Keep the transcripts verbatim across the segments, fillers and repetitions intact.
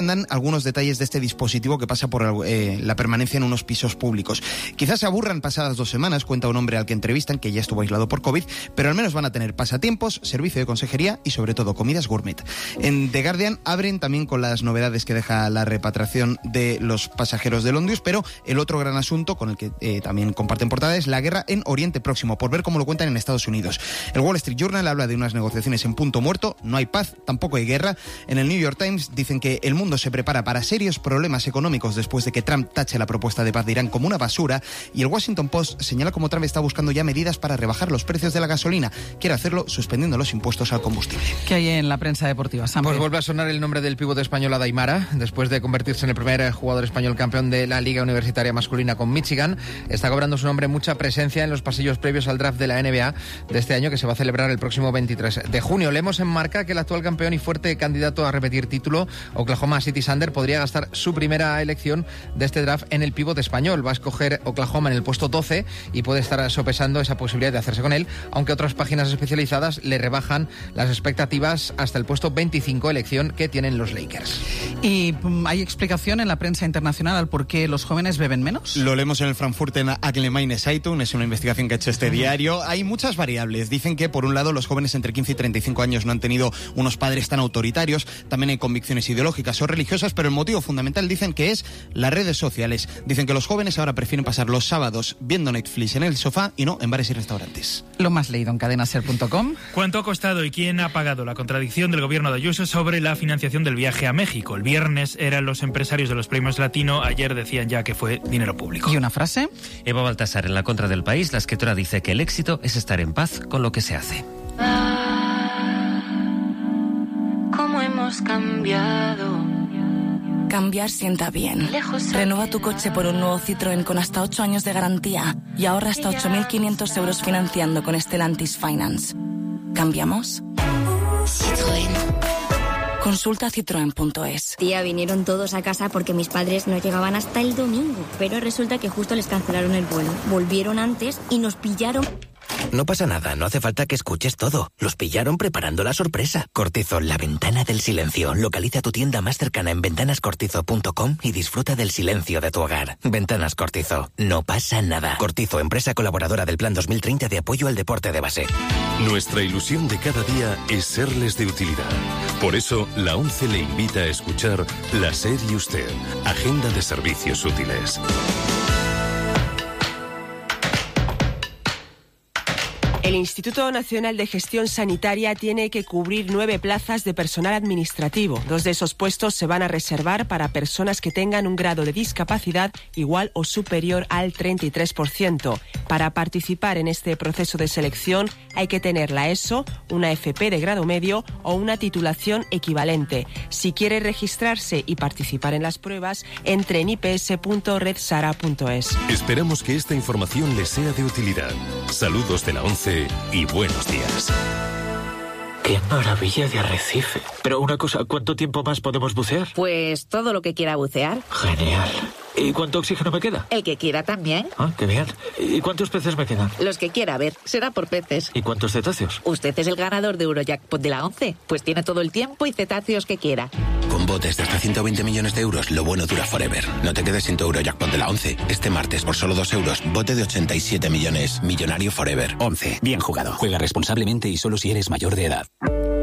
dan algunos detalles de este dispositivo que pasa por eh, la permanencia en unos pisos públicos. Quizás se aburran pasadas dos semanas, cuenta un hombre al que entrevistan, que ya estuvo aislado por COVID, pero al menos van a tener pasatiempos, servicio de consejería y sobre todo comidas gourmet. En The Guardian abren también con las novedades que deja la repatriación de los pasajeros del Ondius, pero el otro gran asunto con el que eh, también comparten portada es la guerra en Oriente Próximo, por ver cómo lo cuentan en Estados Unidos. El Wall Street Journal habla de unas negociaciones en punto muerto, no hay paz, tampoco hay guerra. En el New York Times dicen que el mundo se prepara para serios problemas económicos después de que Trump tache la propuesta de paz de Irán como una basura, y el Washington Post señala cómo Trump está buscando ya medidas para rebajar los precios de la gasolina. Quiere hacerlo suspendiendo los impuestos al combustible. ¿Qué hay en la prensa deportiva, Sam? Pues vuelve a sonar el nombre del pívot español Aymara, después de convertirse en el primer jugador español campeón de la Liga Universitaria Masculina con Michigan. Está cobrando su nombre mucha presencia en los pasillos previos al draft de la N B A de este año, que se va a celebrar el próximo veintitrés de junio. Leemos en Marca que el actual campeón y fuerte candidato a repetir título, Oklahoma City Thunder, podría gastar su primera elección de este draft en el pívot español. Va a escoger Oklahoma en el puesto doce y puede estar sopesando esa posibilidad de hacerse con él, aunque otras páginas especializadas le rebajan las expectativas hasta el puesto veinticinco, elección que tienen los Lakers. ¿Y hay explicación en la prensa internacional al por qué los jóvenes beben menos? Lo leemos en el Frankfurter Allgemeine Zeitung, es una investigación que ha hecho este uh-huh. diario. Hay muchas variables. Dicen que, por un lado, los jóvenes entre quince y treinta y cinco años no han tenido unos padres tan autoritarios, también hay convicciones ideológicas o religiosas, pero el motivo fundamental dicen que es las redes sociales. Dicen que los jóvenes ahora prefieren pasar los sábados viendo Netflix en el sofá y no en bares y restaurantes. Lo más leído en cadenaser punto com. ¿Cuánto ha costado y quién ha pagado la contradicción del gobierno de Ayuso sobre la financiación del viaje a México? El viernes eran los empresarios de los premios Latino, ayer decían ya que fue dinero público. ¿Y una frase? Eva Baltasar, en La Contra del País, la escritora dice que el éxito es estar en paz con lo que se hace. ¿Cómo hemos cambiado? Cambiar sienta bien. Renueva tu coche por un nuevo Citroën con hasta ocho años de garantía y ahorra hasta ocho mil quinientos euros financiando con Stellantis Finance. ¿Cambiamos? Citroën. Consulta citroen punto es. Tía, vinieron todos a casa porque mis padres no llegaban hasta el domingo, pero resulta que justo les cancelaron el vuelo. Volvieron antes y nos pillaron. No pasa nada, no hace falta que escuches todo. Los pillaron preparando la sorpresa. Cortizo, la ventana del silencio. Localiza tu tienda más cercana en ventanas cortizo punto com y disfruta del silencio de tu hogar. Ventanas Cortizo, no pasa nada. Cortizo, empresa colaboradora del Plan dos mil treinta de apoyo al deporte de base. Nuestra ilusión de cada día es serles de utilidad. Por eso, la ONCE le invita a escuchar La SER y Usted, Agenda de Servicios Útiles. El Instituto Nacional de Gestión Sanitaria tiene que cubrir nueve plazas de personal administrativo. Dos de esos puestos se van a reservar para personas que tengan un grado de discapacidad igual o superior al treinta y tres por ciento. Para participar en este proceso de selección hay que tener la ESO, una F P de grado medio o una titulación equivalente. Si quiere registrarse y participar en las pruebas, entre en i p s punto red sara punto es. Esperamos que esta información les sea de utilidad. Saludos de la ONCE y buenos días. ¡Qué maravilla de arrecife! Pero una cosa, ¿cuánto tiempo más podemos bucear? Pues todo lo que quiera bucear. Genial. ¿Y cuánto oxígeno me queda? El que quiera también. Ah, qué bien. ¿Y cuántos peces me quedan? Los que quiera, a ver, será por peces. ¿Y cuántos cetáceos? Usted es el ganador de Eurojackpot de la ONCE, pues tiene todo el tiempo y cetáceos que quiera. Con botes de hasta ciento veinte millones de euros, lo bueno dura forever. No te quedes sin tu Eurojackpot de la ONCE. Este martes, por solo dos euros, bote de ochenta y siete millones. Millonario forever. ONCE. Bien jugado. Juega responsablemente y solo si eres mayor de edad.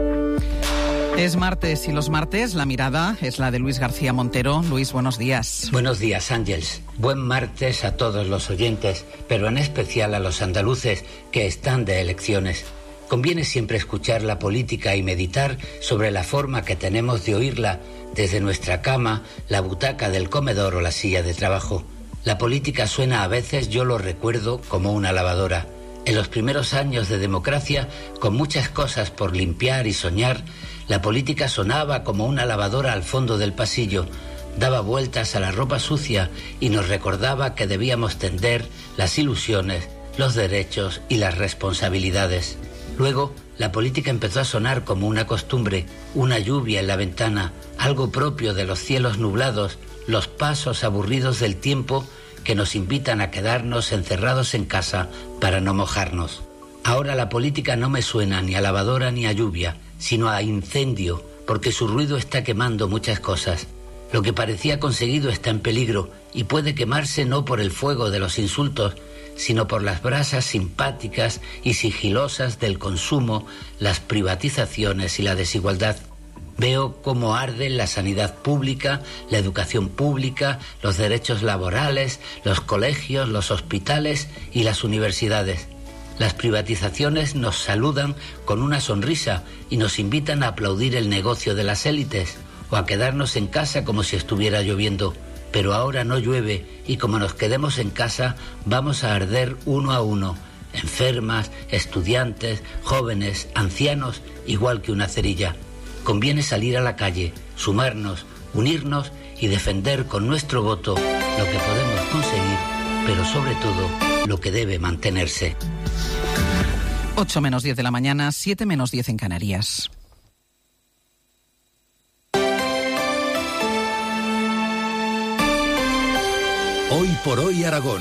Es martes y los martes la mirada es la de Luis García Montero. Luis, buenos días. Buenos días, Ángeles. Buen martes a todos los oyentes, pero en especial a los andaluces que están de elecciones. Conviene siempre escuchar la política y meditar sobre la forma que tenemos de oírla desde nuestra cama, la butaca del comedor o la silla de trabajo. La política suena a veces, yo lo recuerdo, como una lavadora. En los primeros años de democracia, con muchas cosas por limpiar y soñar, la política sonaba como una lavadora al fondo del pasillo, daba vueltas a la ropa sucia y nos recordaba que debíamos tender las ilusiones, los derechos y las responsabilidades. Luego, la política empezó a sonar como una costumbre, una lluvia en la ventana, algo propio de los cielos nublados, los pasos aburridos del tiempo que nos invitan a quedarnos encerrados en casa para no mojarnos. Ahora la política no me suena ni a lavadora ni a lluvia, sino a incendio, porque su ruido está quemando muchas cosas. Lo que parecía conseguido está en peligro y puede quemarse no por el fuego de los insultos, sino por las brasas simpáticas y sigilosas del consumo, las privatizaciones y la desigualdad. Veo cómo arden la sanidad pública, la educación pública, los derechos laborales, los colegios, los hospitales y las universidades. Las privatizaciones nos saludan con una sonrisa y nos invitan a aplaudir el negocio de las élites o a quedarnos en casa como si estuviera lloviendo. Pero ahora no llueve y como nos quedemos en casa vamos a arder uno a uno. Enfermas, estudiantes, jóvenes, ancianos, igual que una cerilla. Conviene salir a la calle, sumarnos, unirnos y defender con nuestro voto lo que podemos conseguir, pero sobre todo lo que debe mantenerse. ocho menos diez de la mañana, siete menos diez en Canarias. Hoy por hoy Aragón.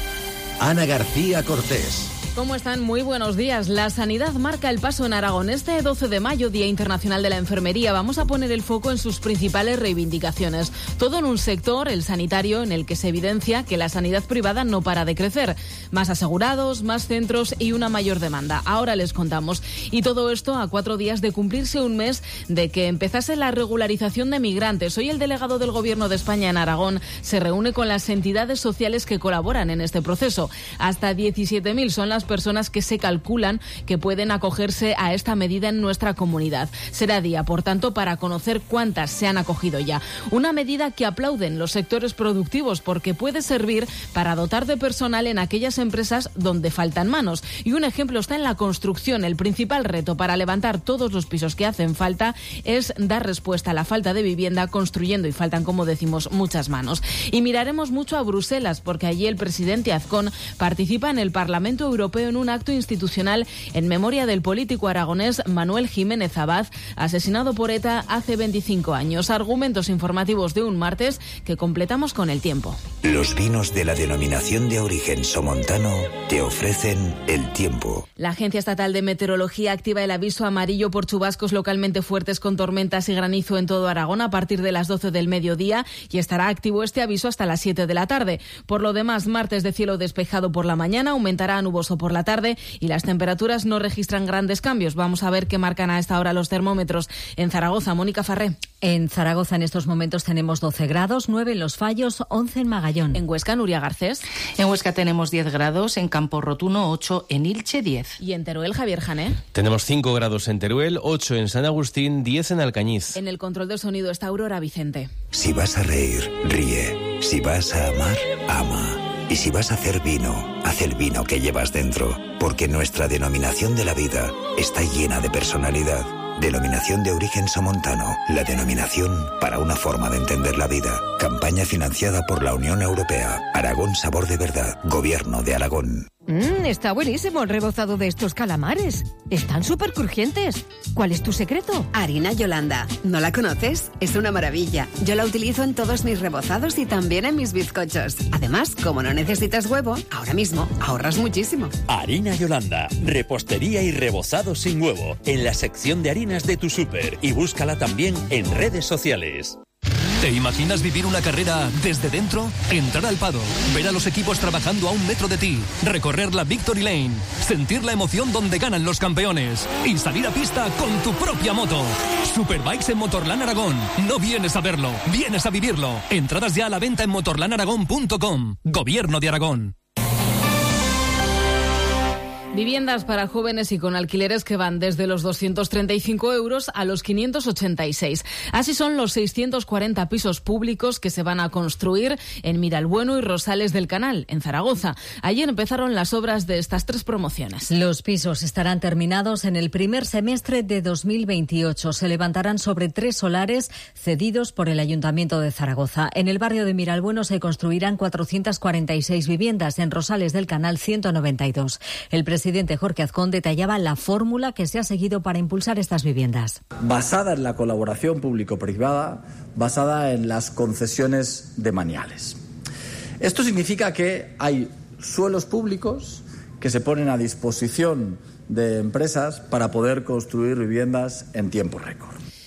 Ana García Cortés. ¿Cómo están? Muy buenos días. La sanidad marca el paso en Aragón. Este doce de mayo, Día Internacional de la Enfermería, vamos a poner el foco en sus principales reivindicaciones. Todo en un sector, el sanitario, en el que se evidencia que la sanidad privada no para de crecer. Más asegurados, más centros y una mayor demanda. Ahora les contamos. Y todo esto a cuatro días de cumplirse un mes de que empezase la regularización de migrantes. Hoy el delegado del Gobierno de España en Aragón se reúne con las entidades sociales que colaboran en este proceso. Hasta diecisiete mil son las personas que se calculan que pueden acogerse a esta medida en nuestra comunidad. Será día, por tanto, para conocer cuántas se han acogido ya. Una medida que aplauden los sectores productivos porque puede servir para dotar de personal en aquellas empresas donde faltan manos. Y un ejemplo está en la construcción. El principal reto para levantar todos los pisos que hacen falta es dar respuesta a la falta de vivienda construyendo, y faltan, como decimos, muchas manos. Y miraremos mucho a Bruselas porque allí el presidente Azcón participa en el Parlamento Europeo en un acto institucional en memoria del político aragonés Manuel Jiménez Abad, asesinado por ETA hace veinticinco años. Argumentos informativos de un martes que completamos con el tiempo. Los vinos de la denominación de origen somontano te ofrecen el tiempo. La Agencia Estatal de Meteorología activa el aviso amarillo por chubascos localmente fuertes con tormentas y granizo en todo Aragón a partir de las doce del mediodía y estará activo este aviso hasta las siete de la tarde. Por lo demás, martes de cielo despejado por la mañana, aumentará a nuboso por la tarde y las temperaturas no registran grandes cambios. Vamos a ver qué marcan a esta hora los termómetros. En Zaragoza, Mónica Farré. En Zaragoza en estos momentos tenemos doce grados, nueve en Los Fallos, once en Magallón. En Huesca, Nuria Garcés. En Huesca tenemos diez grados, en Campo Rotuno ocho, en Ilche diez. Y en Teruel, Javier Jané. Tenemos cinco grados en Teruel, ocho en San Agustín, diez en Alcañiz. En el control del sonido está Aurora Vicente. Si vas a reír, ríe. Si vas a amar, ama. Y si vas a hacer vino, haz el vino que llevas dentro, porque nuestra denominación de la vida está llena de personalidad. Denominación de origen somontano, la denominación para una forma de entender la vida. Campaña financiada por la Unión Europea. Aragón Sabor de Verdad. Gobierno de Aragón. Mmm, está buenísimo el rebozado de estos calamares. Están súper crujientes. ¿Cuál es tu secreto? Harina Yolanda. ¿No la conoces? Es una maravilla. Yo la utilizo en todos mis rebozados y también en mis bizcochos. Además, como no necesitas huevo, ahora mismo ahorras muchísimo. Harina Yolanda. Repostería y rebozado sin huevo. En la sección de harinas de tu súper. Y búscala también en redes sociales. ¿Te imaginas vivir una carrera desde dentro? Entrar al paddock, ver a los equipos trabajando a un metro de ti, recorrer la Victory Lane, sentir la emoción donde ganan los campeones y salir a pista con tu propia moto. Superbikes en Motorland Aragón. No vienes a verlo, vienes a vivirlo. Entradas ya a la venta en motorland aragón punto com. Gobierno de Aragón. Viviendas para jóvenes y con alquileres que van desde los doscientos treinta y cinco euros a los quinientos ochenta y seis. Así son los seiscientos cuarenta pisos públicos que se van a construir en Miralbueno y Rosales del Canal, en Zaragoza. Ayer empezaron las obras de estas tres promociones. Los pisos estarán terminados en el primer semestre de dos mil veintiocho. Se levantarán sobre tres solares cedidos por el Ayuntamiento de Zaragoza. En el barrio de Miralbueno se construirán cuatrocientas cuarenta y seis viviendas, en Rosales del Canal ciento noventa y dos. El presidente El presidente Jorge Azcón detallaba la fórmula que se ha seguido para impulsar estas viviendas. Basada en la colaboración público-privada, basada en las concesiones demaniales. Esto significa que hay suelos públicos que se ponen a disposición de empresas para poder construir viviendas en tiempo récord.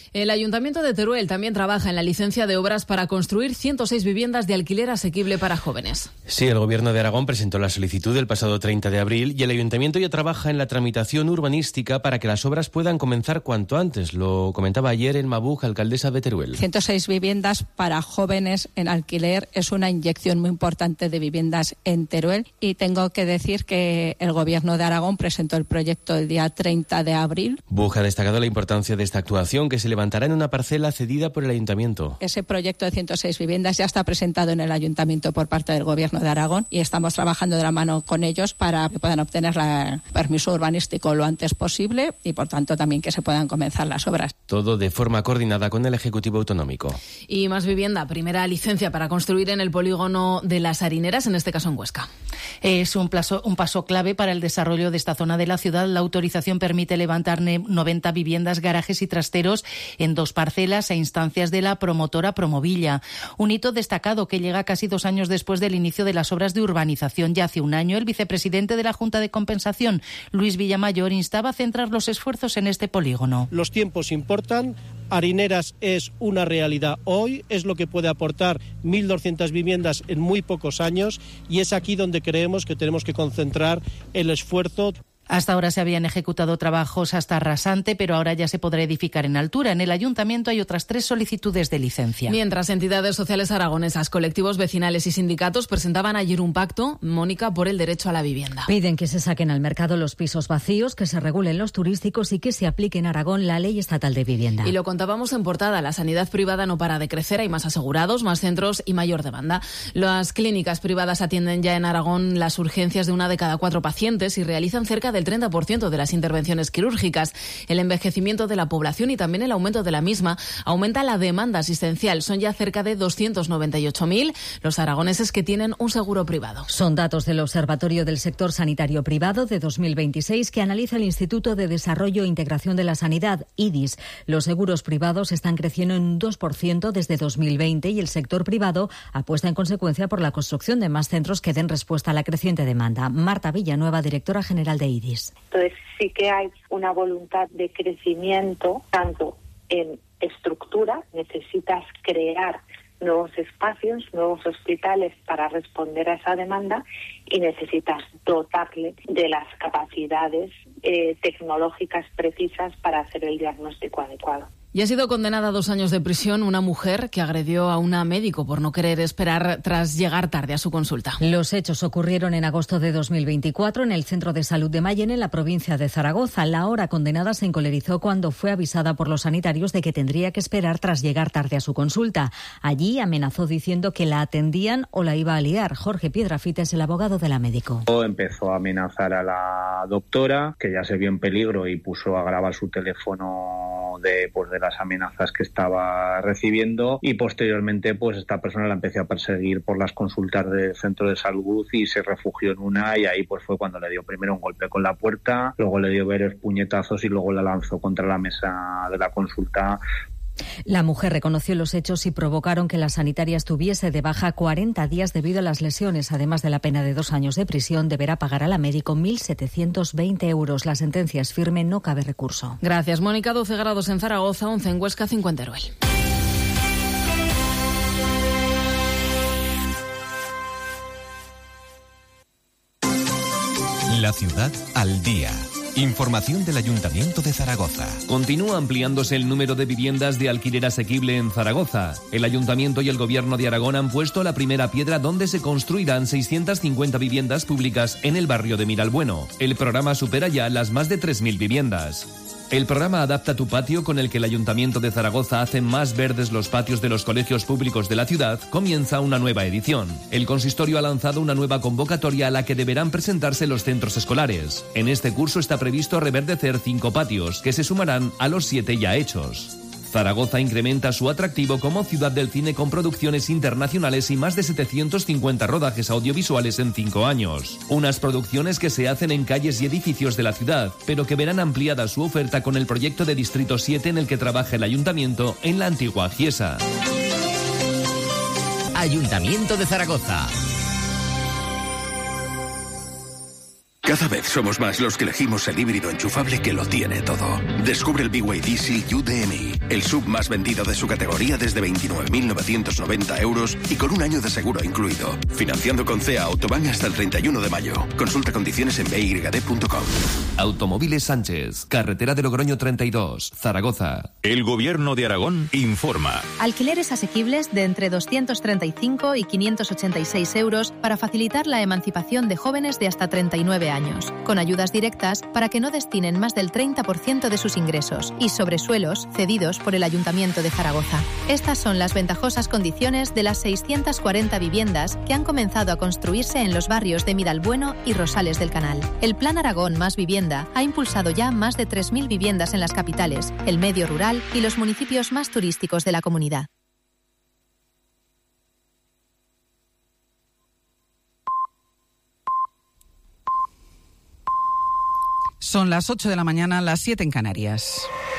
El Ayuntamiento de Teruel también trabaja en la licencia de obras para construir ciento seis viviendas de alquiler asequible para jóvenes. Sí, el Gobierno de Aragón presentó la solicitud el pasado treinta de abril y el Ayuntamiento ya trabaja en la tramitación urbanística para que las obras puedan comenzar cuanto antes. Lo comentaba ayer Elma Buch, alcaldesa de Teruel. ciento seis viviendas para jóvenes en alquiler es una inyección muy importante de viviendas en Teruel, y tengo que decir que el Gobierno de Aragón presentó el proyecto el día treinta de abril. Buch ha destacado la importancia de esta actuación, que se le levantará en una parcela cedida por el Ayuntamiento. Ese proyecto de ciento seis viviendas ya está presentado en el Ayuntamiento por parte del Gobierno de Aragón y estamos trabajando de la mano con ellos para que puedan obtener el permiso urbanístico lo antes posible y, por tanto, también que se puedan comenzar las obras. Todo de forma coordinada con el Ejecutivo Autonómico. Y más vivienda, primera licencia para construir en el polígono de Las Harineras, en este caso en Huesca. Es un, plazo, un paso clave para el desarrollo de esta zona de la ciudad. La autorización permite levantar noventa viviendas, garajes y trasteros en dos parcelas a instancias de la promotora Promovilla. Un hito destacado que llega casi dos años después del inicio de las obras de urbanización. Ya hace un año, el vicepresidente de la Junta de Compensación, Luis Villamayor, instaba a centrar los esfuerzos en este polígono. Los tiempos importan. Harineras es una realidad hoy, es lo que puede aportar mil doscientas viviendas en muy pocos años, y es aquí donde creemos que tenemos que concentrar el esfuerzo. Hasta ahora se habían ejecutado trabajos hasta Rasante, pero ahora ya se podrá edificar en altura. En el Ayuntamiento hay otras tres solicitudes de licencia. Mientras entidades sociales aragonesas, colectivos vecinales y sindicatos presentaban ayer un pacto, Mónica, por el derecho a la vivienda. Piden que se saquen al mercado los pisos vacíos, que se regulen los turísticos y que se aplique en Aragón la Ley Estatal de Vivienda. Y lo contábamos en portada, la sanidad privada no para de crecer, hay más asegurados, más centros y mayor demanda. Las clínicas privadas atienden ya en Aragón las urgencias de una de cada cuatro pacientes y realizan cerca de el treinta por ciento de las intervenciones quirúrgicas. El envejecimiento de la población y también el aumento de la misma aumenta la demanda asistencial. Son ya cerca de doscientos noventa y ocho mil los aragoneses que tienen un seguro privado. Son datos del Observatorio del Sector Sanitario Privado de dos mil veintiséis que analiza el Instituto de Desarrollo e Integración de la Sanidad, I D I S. Los seguros privados están creciendo en un dos por ciento desde dos mil veinte y el sector privado apuesta en consecuencia por la construcción de más centros que den respuesta a la creciente demanda. Marta Villanueva, directora general de I D I S. Entonces sí que hay una voluntad de crecimiento, tanto en estructura, necesitas crear nuevos espacios, nuevos hospitales para responder a esa demanda, y necesitas dotarle de las capacidades eh, tecnológicas precisas para hacer el diagnóstico adecuado. Y ha sido condenada a dos años de prisión una mujer que agredió a una médico por no querer esperar tras llegar tarde a su consulta. Los hechos ocurrieron en agosto de dos mil veinticuatro en el Centro de Salud de Mayenne, en la provincia de Zaragoza. La ahora condenada se encolerizó cuando fue avisada por los sanitarios de que tendría que esperar tras llegar tarde a su consulta. Allí amenazó diciendo que la atendían o la iba a liar. Jorge Piedrafita es el abogado de la médico. Empezó a amenazar a la doctora, que ya se vio en peligro y puso a grabar su teléfono de, pues, de las amenazas que estaba recibiendo, y posteriormente pues esta persona la empezó a perseguir por las consultas del centro de salud y se refugió en una, y ahí pues fue cuando le dio primero un golpe con la puerta, luego le dio varios puñetazos y luego la lanzó contra la mesa de la consulta. La mujer reconoció los hechos y provocaron que la sanitaria estuviese de baja cuarenta días debido a las lesiones. Además de la pena de dos años de prisión, deberá pagar a la médico mil setecientos veinte euros. La sentencia es firme, no cabe recurso. Gracias, Mónica. doce grados en Zaragoza, once en Huesca, cinco en Teruel. La ciudad al día. Información del Ayuntamiento de Zaragoza. Continúa ampliándose el número de viviendas de alquiler asequible en Zaragoza. El Ayuntamiento y el Gobierno de Aragón han puesto la primera piedra donde se construirán seiscientas cincuenta viviendas públicas en el barrio de Miralbueno. El programa supera ya las más de tres mil viviendas. El programa Adapta tu patio, con el que el Ayuntamiento de Zaragoza hace más verdes los patios de los colegios públicos de la ciudad, comienza una nueva edición. El consistorio ha lanzado una nueva convocatoria a la que deberán presentarse los centros escolares. En este curso está previsto reverdecer cinco patios, que se sumarán a los siete ya hechos. Zaragoza incrementa su atractivo como ciudad del cine con producciones internacionales y más de setecientos cincuenta rodajes audiovisuales en cinco años. Unas producciones que se hacen en calles y edificios de la ciudad, pero que verán ampliada su oferta con el proyecto de Distrito siete en el que trabaja el Ayuntamiento en la antigua Giesa. Ayuntamiento de Zaragoza. Cada vez somos más los que elegimos el híbrido enchufable que lo tiene todo. Descubre el B Y D Seal U D M I, el sub más vendido de su categoría desde veintinueve mil novecientos noventa euros y con un año de seguro incluido. Financiando con C E A Autobank hasta el treinta y uno de mayo. Consulta condiciones en b y d punto com. Automóviles Sánchez, carretera de Logroño treinta y dos, Zaragoza. El Gobierno de Aragón informa. Alquileres asequibles de entre doscientos treinta y cinco y quinientos ochenta y seis euros para facilitar la emancipación de jóvenes de hasta treinta y nueve años, con ayudas directas para que no destinen más del treinta por ciento de sus ingresos y sobre suelos cedidos por el Ayuntamiento de Zaragoza. Estas son las ventajosas condiciones de las seiscientas cuarenta viviendas que han comenzado a construirse en los barrios de Miralbueno y Rosales del Canal. El Plan Aragón Más Vivienda ha impulsado ya más de tres mil viviendas en las capitales, el medio rural y los municipios más turísticos de la comunidad. Son las ocho de la mañana, las siete en Canarias.